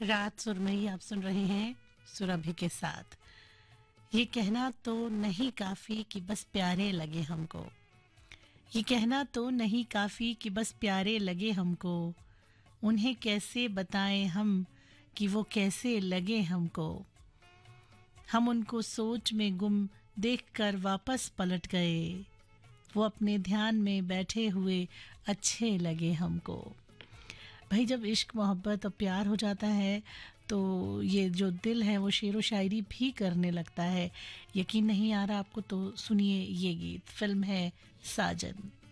रात सुरमई आप सुन रहे हैं सुरभि के साथ। ये कहना तो नहीं काफी कि बस प्यारे लगे हमको। ये कहना तो नहीं काफी कि बस प्यारे लगे हमको। उन्हें कैसे बताएं हम कि वो कैसे लगे हमको। हम उनको सोच में गुम देखकर वापस पलट गए। वो अपने ध्यान में बैठे हुए अच्छे लगे हमको। भाई जब इश्क मोहब्बत और प्यार हो जाता है तो ये जो दिल है वो शेरो शायरी भी करने लगता है। यकीन नहीं आ रहा आपको तो सुनिए ये गीत। फिल्म है साजन।